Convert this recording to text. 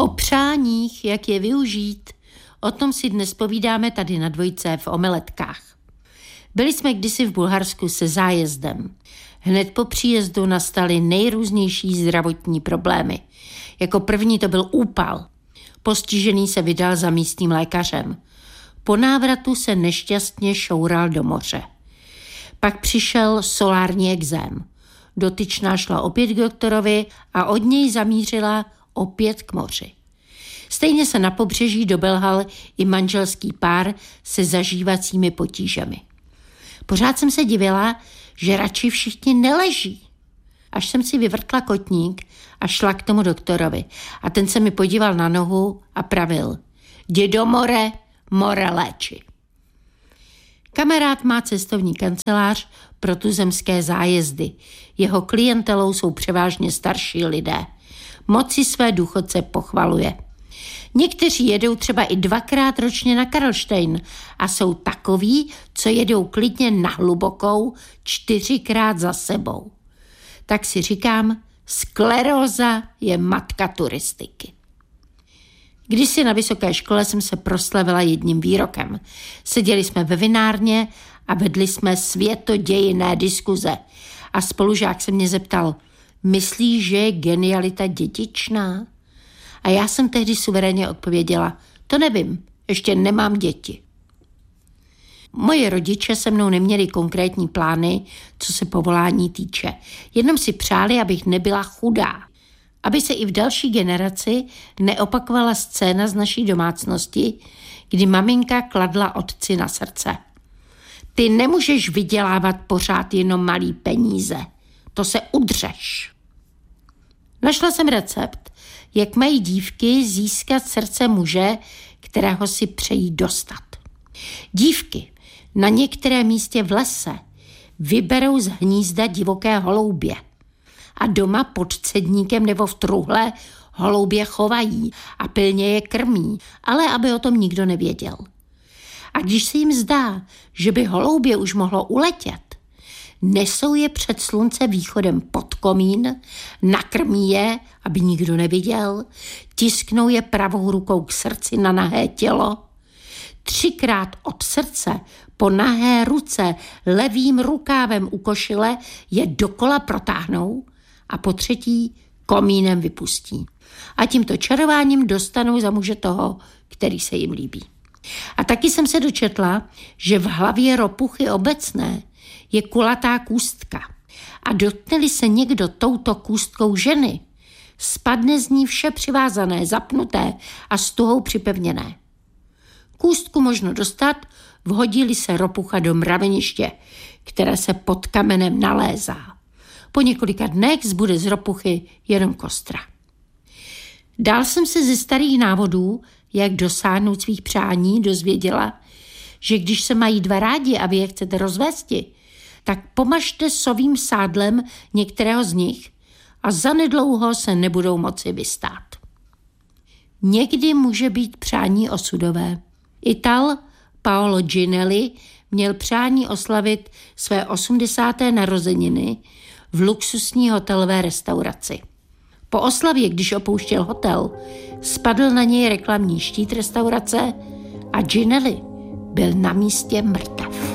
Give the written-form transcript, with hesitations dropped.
O přáních, jak je využít, o tom si dnes povídáme tady na Dvojce v Omeletkách. Byli jsme kdysi v Bulharsku se zájezdem. Hned po příjezdu nastaly nejrůznější zdravotní problémy. Jako první to byl úpal. Postižený se vydal za místním lékařem. Po návratu se nešťastně šoural do moře. Pak přišel solární exém. Dotyčná šla opět k doktorovi a od něj zamířila opět k moři. Stejně se na pobřeží dobelhal i manželský pár se zažívacími potížemi. Pořád jsem se divila, že radši všichni neleží. Až jsem si vyvrtla kotník a šla k tomu doktorovi. A ten se mi podíval na nohu a pravil: jdi do more, more léči. Kamarád má cestovní kancelář pro tuzemské zájezdy. Jeho klientelou jsou převážně starší lidé. Moc si své důchodce pochvaluje. Někteří jedou třeba i 2krát ročně na Karlštejn a jsou takoví, co jedou klidně na hlubokou 4krát za sebou. Tak si říkám, skleróza je matka turistiky. Kdysi na vysoké škole jsem se proslavila jedním výrokem. Seděli jsme ve vinárně a vedli jsme světodějinné diskuze. A spolužák se mě zeptal: myslíš, že je genialita dědičná? A já jsem tehdy suverénně odpověděla: to nevím, ještě nemám děti. Moje rodiče se mnou neměli konkrétní plány, co se povolání týče. Jenom si přáli, abych nebyla chudá. Aby se i v další generaci neopakovala scéna z naší domácnosti, kdy maminka kladla otci na srdce: ty nemůžeš vydělávat pořád jenom malý peníze, to se udřeš. Našla jsem recept, jak mají dívky získat srdce muže, kterého si přejí dostat. Dívky na některém místě v lese vyberou z hnízda divoké holoubě a doma pod cedníkem nebo v truhle holoubě chovají a pilně je krmí, ale aby o tom nikdo nevěděl. A když se jim zdá, že by holoubě už mohlo uletět, nesou je před slunce východem pod komín, nakrmí je, aby nikdo neviděl, tisknou je pravou rukou k srdci na nahé tělo, 3krát od srdce po nahé ruce levým rukávem u košile je dokola protáhnou a po třetí komínem vypustí. A tímto čarováním dostanou za muže toho, který se jim líbí. A taky jsem se dočetla, že v hlavě ropuchy obecné je kulatá kůstka. A dotkne-li se někdo touto kůstkou ženy, spadne z ní vše přivázané, zapnuté a s tuhou připevněné. Kůstku možno dostat, vhodí-li se ropucha do mraveniště, které se pod kamenem nalézá. Po několika dnech zbude z ropuchy jenom kostra. Dál jsem se ze starých návodů, jak dosáhnout svých přání, dozvěděla, že když se mají dva rádi a vy je chcete rozvésti, tak pomažte sovým sádlem některého z nich a zanedlouho se nebudou moci vystát. Někdy může být přání osudové. Ital Paolo Ginelli měl přání oslavit své 80. narozeniny v luxusní hotelové restauraci. Po oslavě, když opouštěl hotel, spadl na něj reklamní štít restaurace a Ginelli byl na místě mrtev.